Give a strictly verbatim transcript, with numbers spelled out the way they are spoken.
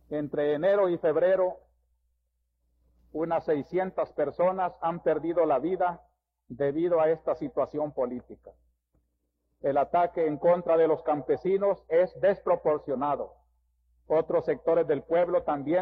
Entre enero y febrero, unas seiscientas personas han perdido la vida debido a esta situación política. El ataque en contra de los campesinos es desproporcionado. Otros sectores del pueblo también